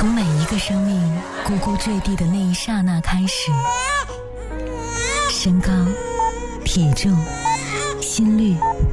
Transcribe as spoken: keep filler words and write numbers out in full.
从每一个生命呱呱坠地的那一刹那开始，身高、体重、心率、